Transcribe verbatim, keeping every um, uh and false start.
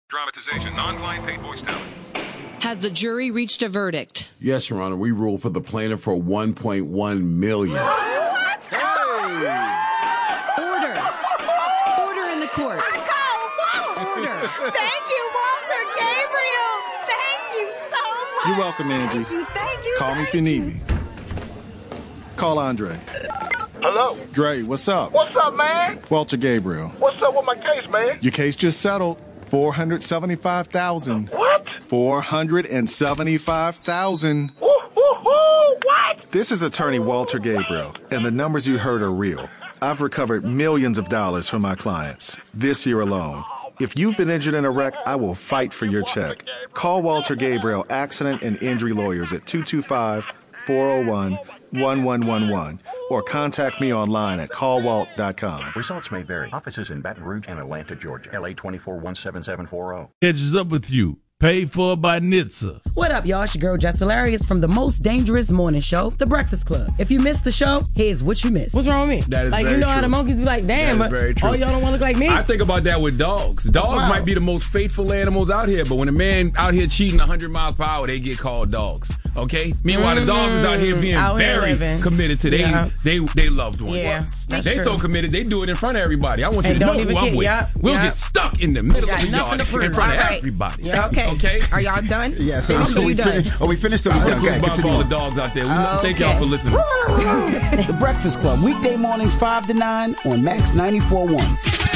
Dramatization, non-client paid voice talent. Has the jury reached a verdict? Yes, Your Honor. We ruled for the plaintiff for one point one million dollars. What? Hey! Order. Order in the court. I call Walt. Order. Thank you, Walter Gabriel. Thank you so much. You're welcome, Angie. Thank you, thank you. Call me if you need me. Call Andre. Hello? Dre, what's up? What's up, man? Walter Gabriel. What's up with my case, man? Your case just settled. four hundred seventy-five thousand dollars. What? four hundred seventy-five thousand dollars. Woo, woo, woo, what? This is attorney Walter Gabriel, and the numbers you heard are real. I've recovered millions of dollars from my clients this year alone. If you've been injured in a wreck, I will fight for your check. Call Walter Gabriel Accident and Injury Lawyers at two two five, four oh one, one one one one or contact me online at call walt dot com. Results may vary. Offices in Baton Rouge and Atlanta, Georgia. L A twenty-four one seven seven four zero. Catches up with you. Paid for by N H T S A. What up, y'all? It's your girl, Jess Hilarious from the most dangerous morning show, The Breakfast Club. If you missed the show, here's what you missed. What's wrong with me? That is like, very you know true. how the monkeys be like, damn, That is very true. all y'all don't want to look like me? I think about that with dogs. Dogs Wow. might be the most faithful animals out here, but when a man out here cheating one hundred miles per hour, they get called dogs. Okay? Meanwhile, Mm-hmm. the dog is out here being Out here very living. committed to they, Yeah. they they loved ones. Yeah, that's they true. so committed, they do it in front of everybody. I want you And to know don't who even I'm get- with. yep, we'll yep. get stuck in the middle Got of the nothing yard to prove. in front All of right. everybody. Yeah, okay. Okay? Are y'all done? Yeah, so, Finish so or we you done? fin- are we finished? Or we done? Okay, Okay, Bob continue all the on. dogs out there. We, Okay. Thank y'all for listening. The Breakfast Club, weekday mornings five to nine on Max ninety-four point one.